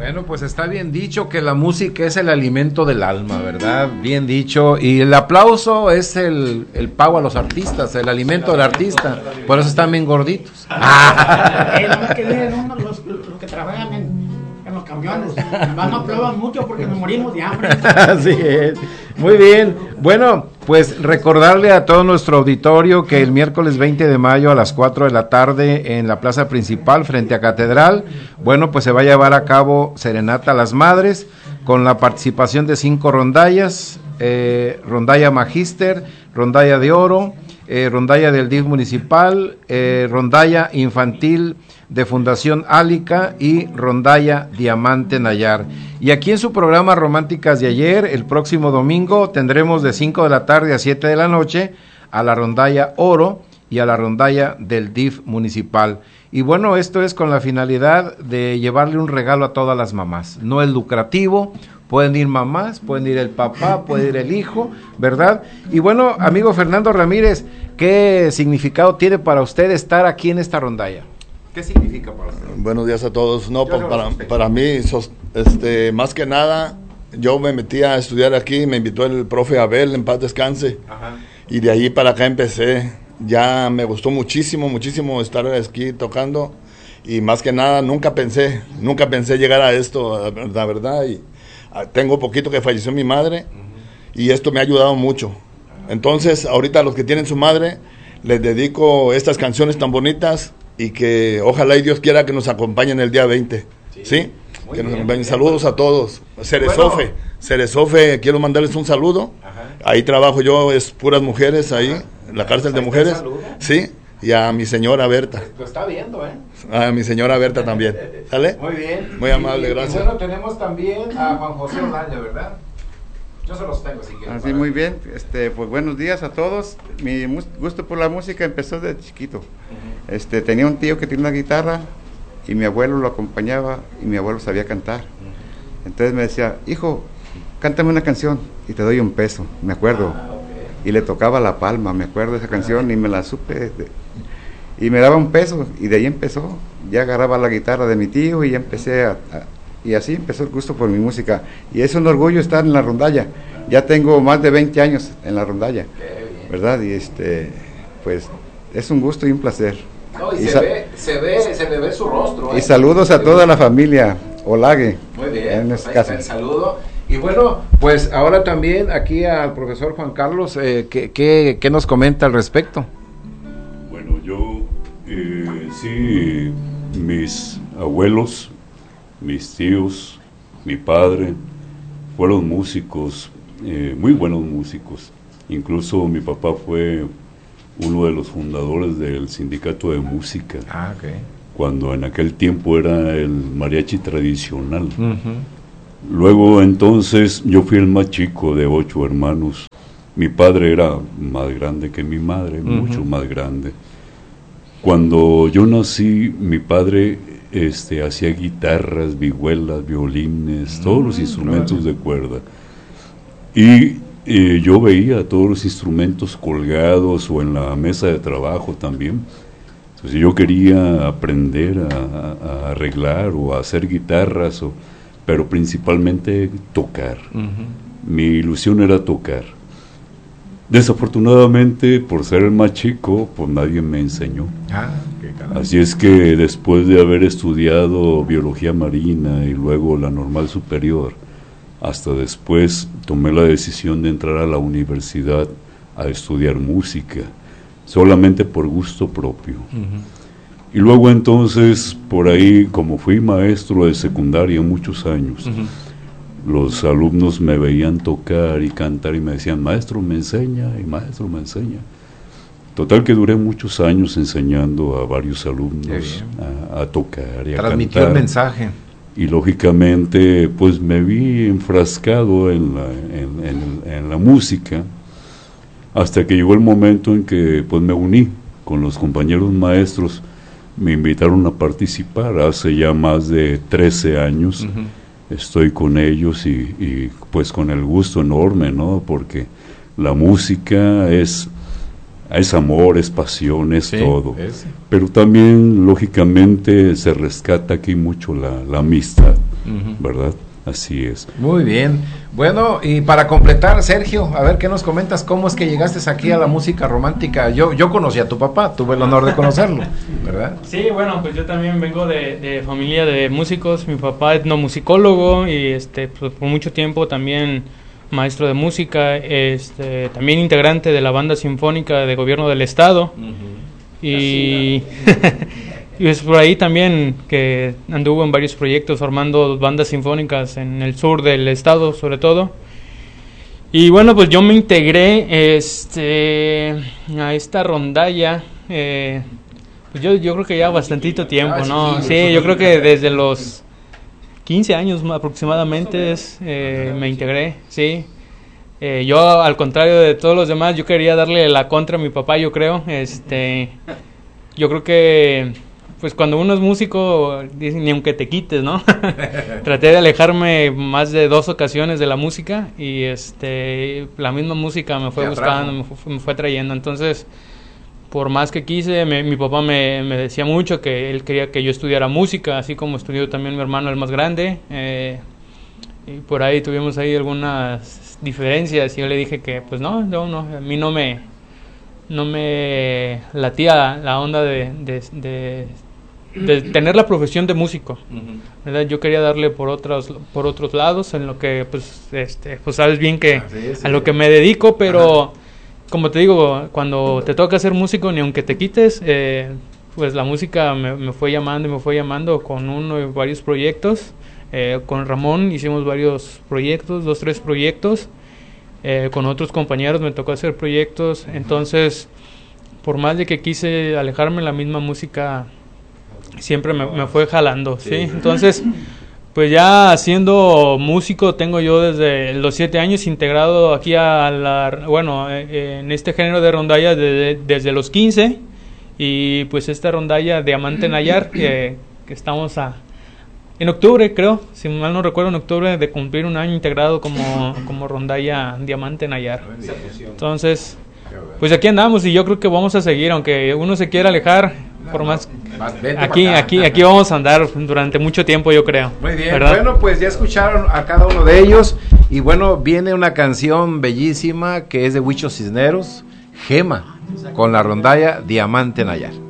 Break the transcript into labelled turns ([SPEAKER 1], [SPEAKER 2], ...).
[SPEAKER 1] Bueno, pues está bien dicho que la música es el alimento del alma, ¿verdad? Bien dicho. Y el aplauso es el pago a los artistas, el alimento del artista. Por eso están bien gorditos.
[SPEAKER 2] Nomás que digan los que trabajan en los camiones. Además no aplaudan mucho porque nos morimos de hambre.
[SPEAKER 1] Así es. Muy bien. Bueno, pues recordarle a todo nuestro auditorio que el miércoles 20 de mayo a las 4 de la tarde en la plaza principal frente a Catedral, bueno, pues se va a llevar a cabo Serenata a las Madres con la participación de 5 rondallas, rondalla Magíster, rondalla de oro, rondalla del DIF municipal, rondalla infantil de Fundación Álica y rondalla Diamante Nayar. Y aquí en su programa Románticas de Ayer, el próximo domingo tendremos de 5 de la tarde a 7 de la noche a la rondalla Oro y a la rondalla del DIF municipal. Y bueno, esto es con la finalidad de llevarle un regalo a todas las mamás. No es lucrativo, pueden ir mamás, pueden ir el papá, puede ir el hijo, ¿verdad? Y bueno, amigo Fernando Ramírez, ¿qué significado tiene para usted estar aquí en esta rondalla? ¿Qué significa para usted?
[SPEAKER 3] Buenos días a todos. No, para mí, más que nada, yo me metí a estudiar aquí, me invitó el profe Abel, en paz descanse. Ajá. Y de ahí para acá empecé. Ya me gustó muchísimo estar aquí tocando. Y más que nada, nunca pensé llegar a esto, la verdad. Y tengo poquito que falleció mi madre, y esto me ha ayudado mucho. Entonces, ahorita a los que tienen su madre, les dedico estas canciones tan bonitas, y que ojalá y Dios quiera que nos acompañen el día 20, ¿sí? Que nos acompañen. Saludos a todos. Ceresofe, quiero mandarles un saludo. Ajá. Ahí trabajo yo, es puras mujeres ahí, en la cárcel de mujeres. Sí, y a mi señora Berta.
[SPEAKER 1] Lo está viendo,
[SPEAKER 3] A mi señora Berta también. ¿Sale?
[SPEAKER 1] Muy bien.
[SPEAKER 3] Muy amable, gracias.
[SPEAKER 1] Y bueno, tenemos también a Juan José Orlando, ¿verdad? Yo se los tengo si quieren.
[SPEAKER 4] Así, muy bien. Pues buenos días a todos. Mi gusto por la música empezó desde chiquito. Tenía un tío que tenía una guitarra y mi abuelo lo acompañaba y mi abuelo sabía cantar. Entonces me decía, hijo, cántame una canción y te doy $1, me acuerdo. Y le tocaba La Palma, me acuerdo de esa canción y me la supe. Y me daba $1 y de ahí empezó. Ya agarraba la guitarra de mi tío y ya empecé y así empezó el gusto por mi música. Y es un orgullo estar en la rondalla. Ya tengo más de 20 años en la rondalla, ¿verdad? Y pues es un gusto y un placer.
[SPEAKER 1] No, y se le ve su rostro.
[SPEAKER 4] Y saludos a toda la familia Olague.
[SPEAKER 1] Muy bien, en este caso. El saludo. Y bueno, pues ahora también aquí al profesor Juan Carlos, ¿qué nos comenta al respecto?
[SPEAKER 5] Bueno, yo sí, mis abuelos, mis tíos, mi padre, fueron músicos, muy buenos músicos. Incluso mi papá fue uno de los fundadores del sindicato de música, cuando en aquel tiempo era el mariachi tradicional. Luego entonces yo fui el más chico de 8 hermanos. Mi padre era más grande que mi madre, mucho más grande. Cuando yo nací, mi padre hacía guitarras, vihuelas, violines, todos los instrumentos de cuerda. Y yo veía todos los instrumentos colgados o en la mesa de trabajo también. Entonces yo quería aprender a arreglar o a hacer guitarras, pero principalmente tocar. Mi ilusión era tocar. Desafortunadamente, por ser el más chico, pues nadie me enseñó. Así es que después de haber estudiado biología marina y luego la normal superior, hasta después tomé la decisión de entrar a la universidad a estudiar música, solamente por gusto propio. Y luego entonces, por ahí, como fui maestro de secundaria muchos años, los alumnos me veían tocar y cantar y me decían, maestro me enseña, y maestro me enseña. Total que duré muchos años enseñando a varios alumnos a tocar y a
[SPEAKER 1] transmitió cantar. El mensaje.
[SPEAKER 5] Y lógicamente pues me vi enfrascado en la música, hasta que llegó el momento en que pues me uní con los compañeros maestros. Me invitaron a participar hace ya más de 13 años. Estoy con ellos y pues con el gusto enorme, ¿no? Porque la música es es amor, es pasión, es
[SPEAKER 1] Sí,
[SPEAKER 5] todo.
[SPEAKER 1] es.
[SPEAKER 5] Pero también, lógicamente, se rescata aquí mucho la amistad, ¿verdad? Así es.
[SPEAKER 1] Muy bien. Bueno, y para completar, Sergio, a ver qué nos comentas, cómo es que llegaste aquí a la música romántica. Yo conocí a tu papá, tuve el honor de conocerlo, ¿verdad?
[SPEAKER 6] Sí, bueno, pues yo también vengo de familia de músicos. Mi papá es etnomusicólogo y pues por mucho tiempo también maestro de música, también integrante de la banda sinfónica de gobierno del estado. Y y es por ahí también que anduvo en varios proyectos formando bandas sinfónicas en el sur del estado, sobre todo. Y bueno, pues yo me integré a esta rondalla, pues yo creo que ya bastantito tiempo, ¿no? Sí, yo creo que desde los 15 años aproximadamente me integré, sí. Yo, al contrario de todos los demás, yo quería darle la contra a mi papá, yo creo. Yo creo que, pues cuando uno es músico, dicen, ni aunque te quites, ¿no? Traté de alejarme más de 2 ocasiones de la música y la misma música me fue buscando, me fue trayendo. Entonces, por más que quise, mi papá me decía mucho que él quería que yo estudiara música, así como estudió también mi hermano, el más grande. Y por ahí tuvimos ahí algunas diferencias y yo le dije que pues no, a mí no me latía la onda de tener la profesión de músico, ¿verdad? Yo quería darle por otros lados, en lo que pues sabes bien que a lo que me dedico, pero como te digo, cuando te toca ser músico, ni aunque te quites, pues la música me fue llamando con uno y varios proyectos. Con Ramón hicimos varios proyectos, 2, 3 proyectos. Con otros compañeros me tocó hacer proyectos. Entonces, por más de que quise alejarme, la misma música siempre me fue jalando, ¿sí? Entonces, pues ya siendo músico, tengo yo desde los 7 años integrado aquí en este género de rondalla desde los 15. Y pues esta rondalla Diamante Nayar, que estamos en octubre, creo, si mal no recuerdo, en octubre de cumplir un año integrado como rondalla Diamante Nayar. Entonces, pues aquí andamos y yo creo que vamos a seguir, aunque uno se quiera alejar, por más aquí vamos a andar durante mucho tiempo, yo creo.
[SPEAKER 1] Muy bien,
[SPEAKER 6] ¿verdad?
[SPEAKER 1] Bueno, pues ya escucharon a cada uno de ellos y bueno, viene una canción bellísima que es de Huicho Cisneros, Gema, con la rondalla Diamante Nayar.